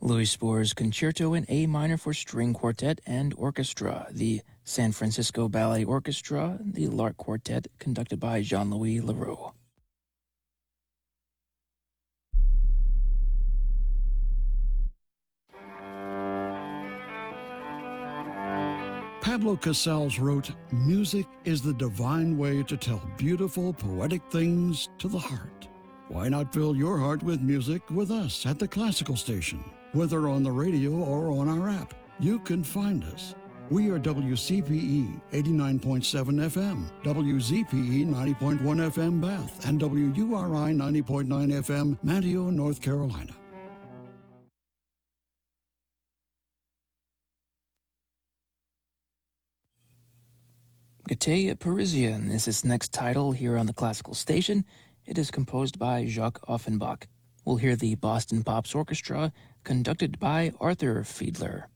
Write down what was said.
Louis Spohr's Concerto in A minor for string quartet and orchestra, the San Francisco Ballet Orchestra, the Lark Quartet, conducted by Jean-Louis Leroux. Pablo Casals wrote, "Music is the divine way to tell beautiful, poetic things to the heart." Why not fill your heart with music with us at the Classical Station? Whether on the radio or on our app, you can find us. We are WCPE 89.7 FM, WZPE 90.1 FM Bath, and WURI 90.9 FM Manteo, North Carolina. Gaieté Parisienne is its next title here on the Classical Station. It is composed by Jacques Offenbach. We'll hear the Boston Pops Orchestra, conducted by Arthur Fiedler.